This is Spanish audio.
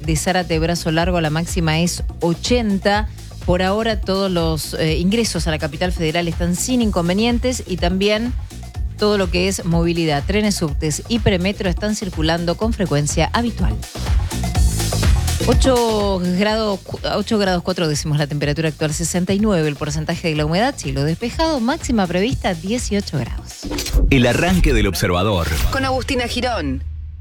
de Zárate Brazo Largo la máxima es 80. Por ahora todos los ingresos a la capital federal están sin inconvenientes y también todo lo que es movilidad, trenes, subtes y premetro están circulando con frecuencia habitual. 8 grados 4 décimos la temperatura actual, 69 el porcentaje de la humedad, cielo despejado, máxima prevista 18 grados. El arranque del observador. Con Agustina Girón.